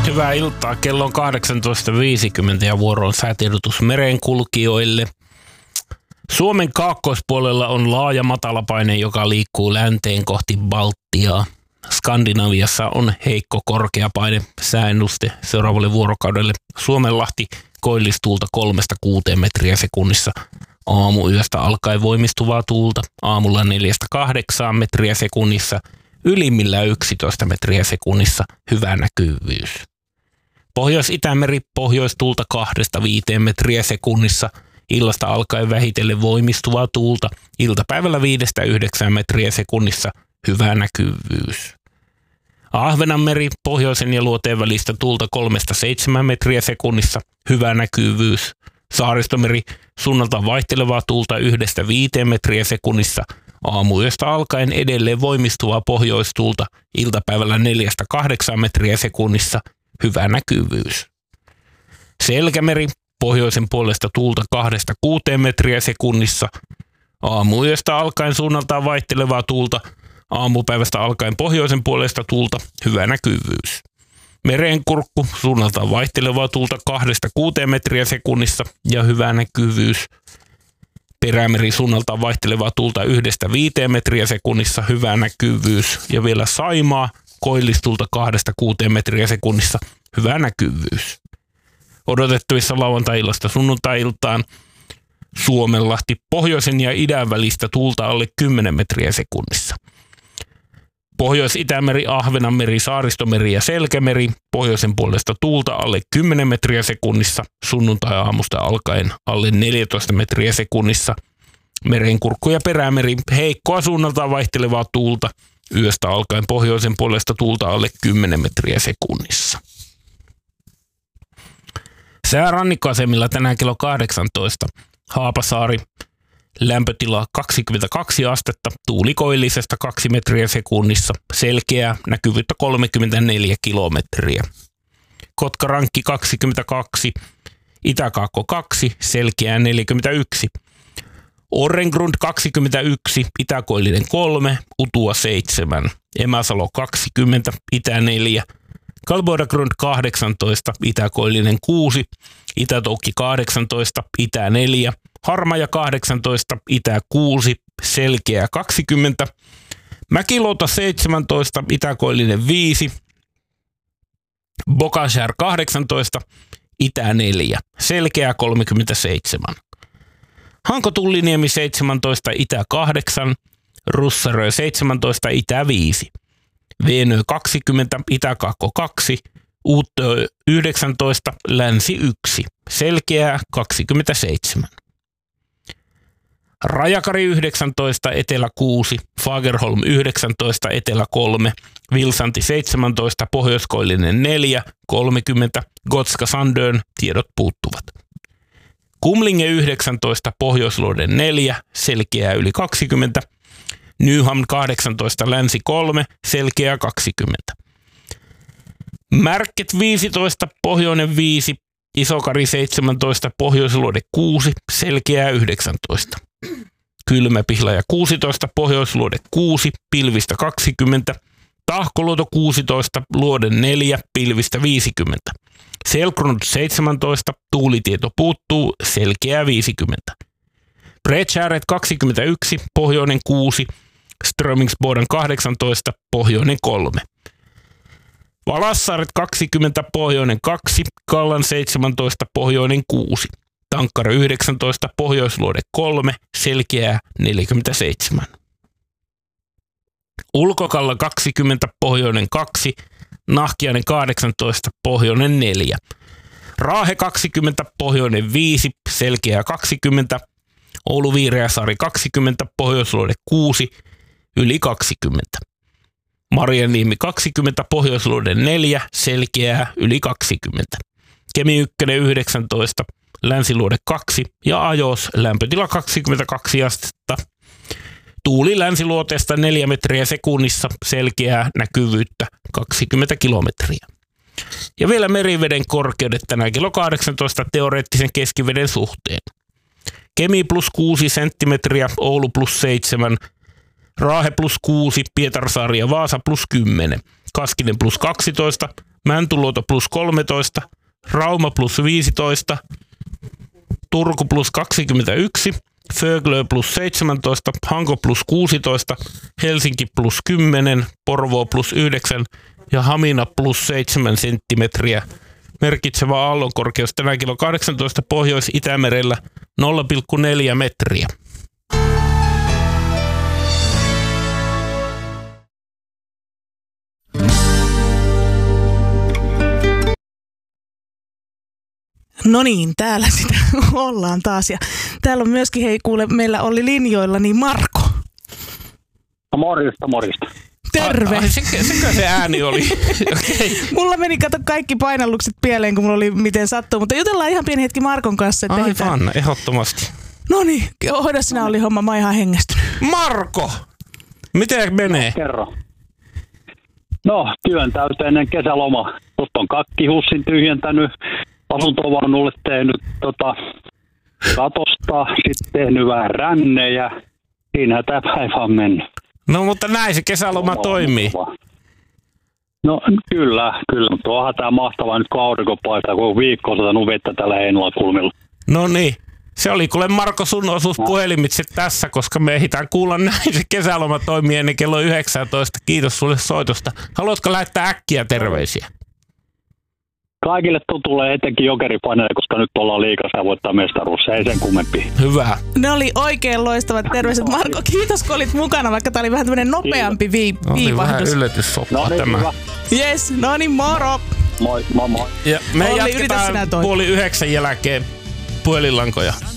Hyvää iltaa. Kello on 18.50 ja vuoro on säätiedotus merenkulkijoille. Suomen kaakkoispuolella on laaja matalapaine, joka liikkuu länteen kohti Baltiaa. Skandinaviassa on heikko korkeapaine. Sääennuste seuraavalle vuorokaudelle: Suomenlahti koillistuulta 3-6 metriä sekunnissa. Aamuyöstä alkaen voimistuvaa tuulta. Aamulla 4-8 metriä sekunnissa. Ylimmillä 11 metriä sekunnissa. Hyvä näkyvyys. Pohjois-Itämeri pohjoistuulta 2-5 metriä sekunnissa. Illasta alkaen vähitellen voimistuvaa tuulta. Iltapäivällä 5-9 metriä sekunnissa. Hyvä näkyvyys. Ahvenanmeri pohjoisen ja luoteen välistä tuulta 3-7 metriä sekunnissa. Hyvä näkyvyys. Saaristomeri suunnalta vaihtelevaa tuulta 1-5 metriä sekunnissa. Aamuyöstä alkaen edelleen voimistuvaa pohjoistuulta. Iltapäivällä 4-8 metriä sekunnissa. Hyvä näkyvyys. Selkämeri pohjoisen puolesta tuulta 2-6 metriä sekunnissa. Aamuyöstä alkaen suunnaltaan vaihtelevaa tuulta. Aamupäivästä alkaen pohjoisen puolesta tuulta. Hyvä näkyvyys. Merenkurkku suunnaltaan vaihtelevaa tuulta 2-6 metriä sekunnissa ja hyvä näkyvyys. Perämeri suunnaltaan vaihtelevaa tuulta 1-5 metriä sekunnissa. Hyvä näkyvyys. Ja vielä Saimaa koillistulta 2-6 metriä sekunnissa. Hyvä näkyvyys. Odotettavissa lauantai-illasta sunnuntai-iltaan Suomenlahti pohjoisen ja idän välistä tuulta alle 10 metriä sekunnissa. Pohjois-Itämeri, Ahvenanmeri, Saaristomeri ja Selkämeri pohjoisen puolesta tuulta alle 10 metriä sekunnissa. Sunnuntai-aamusta alkaen alle 14 metriä sekunnissa. Merenkurkku ja Perämeri heikkoa suunnaltaan vaihtelevaa tuulta. Yöstä alkaen pohjoisen puolesta tuulta alle 10 metriä sekunnissa. Sää rannikkoasemilla tänään kello 18. Haapasaari, lämpötila 22 astetta, tuuli koillisesta 2 metriä sekunnissa, selkeää, näkyvyyttä 34 kilometriä. Kotkarankki 22, Itäkaakko 2, selkeää 41. Orrengrund 21, Itäkoillinen 3, Utua 7, Emäsalo 20, Itä 4, Kalbodagrund 18, Itäkoillinen 6, Itätoukki 18, Itä 4, Harmaja 18, Itä 6, selkeä 20, Mäkiluota 17, Itäkoillinen 5, Bokashär 18, Itä 4, selkeä 37, Hanko-Tulliniemi 17, Itä 8, Russarö 17, Itä 5, Veenö 20, Itäkaakko 2, Uutö 19, Länsi 1, selkeää 27. Rajakari 19, Etelä 6, Fagerholm 19, Etelä 3, Vilsanti 17, Pohjoiskoillinen 4, 30, Gotska Sandön, tiedot puuttuvat. Kumlinge 19, Pohjoisluoden 4, selkeää yli 20, Nyhamn 18, Länsi 3, selkeää 20. Märket 15, Pohjoinen 5, Isokari 17, Pohjoisluode 6, selkeää 19. Kylmäpihlaja 16, Pohjoisluode 6, pilvistä 20. Tahkoluoto 16, Luode 4, pilvistä 50. Selkrund 17, tuulitieto puuttuu, selkeää 50. Bredshäret 21, Pohjoinen 6, Strömingsboden 18, Pohjoinen 3. Valassaaret 20, Pohjoinen 2, Kallan 17, Pohjoinen 6. Tankkara 19, Pohjoisluode 3, selkeää 47. Ulkokalla 20, Pohjoinen 2, Nahkiainen 18, Pohjoinen 4. Raahe 20, Pohjoinen 5, selkeää 20. Oulu-Viireäsaari 20, Pohjoisluode 6, yli 20. Marjaniemi 20, Pohjoisluode 4, selkeää yli 20. Kemi 1 19, Länsiluode 2 ja Ajos, lämpötila 22 astetta. Tuuli länsiluoteesta 4 metriä sekunnissa, selkeää näkyvyyttä 20 kilometriä. Ja vielä meriveden korkeudet tänään kello 18 teoreettisen keskiveden suhteen. Kemi +6 senttimetriä, Oulu +7, Raahe +6, Pietarsaari ja Vaasa +10, Kaskinen +12, Mäntyluoto plus 13, Rauma plus 15, Turku plus 21, Föglö plus 17, Hanko plus 16, Helsinki plus 10, Porvoo plus 9 ja Hamina plus 7 senttimetriä. Merkitsevä aallonkorkeus tänään kello 18 Pohjois-Itämerellä 0,4 metriä. No niin, täällä sitä ollaan taas. Ja täällä on myöskin, hei kuule, meillä oli linjoilla niin Marko. No morjesta. Terve. Sekö se ääni oli? Okay. Mulla meni kato kaikki painallukset pieleen, kun mulla oli miten sattuu. Mutta jutellaan ihan pieni hetki Markon kanssa. Aivan, ehdottomasti. No niin, hoida sinä oli homma, mä oon ihan hengästynyt. Marko! Miten menee? Kerro. No, työntäyteinen kesäloma. Tuosta on kakkihussin tyhjentänyt. Asuntovaunulle tehnyt katosta, sitten tehnyt vähän rännejä. Siinähän tämä päivä on mennyt. No mutta näin se kesäloma toimii. No kyllä, mutta onhan tämä mahtavaa nyt kun aurinko paistaa, kun viikko on satanut vettä tällä Heinolan-kulmilla. No niin, se oli kuule Marko sun osuus puhelimitse tässä, koska me ehditään kuulla näin se kesäloma toimii ennen kello 19. Kiitos sulle soitosta. Haluatko lähettää äkkiä terveisiä? Kaikille tutulle etenkin jokeripaneille, koska nyt ollaan liigassa ja voittaa mestaruus. Ei sen kummempi. Hyvä. Ne oli oikein loistavat terveiset. Marko, kiitos kun olit mukana, vaikka tää oli vähän tämmönen nopeampi viivahdus. Vähän yllätyssoppa tämä. Jes, no niin moro. Moi. Ja me Olli, jatketaan 8:30 jälkeen puhelinlankoja.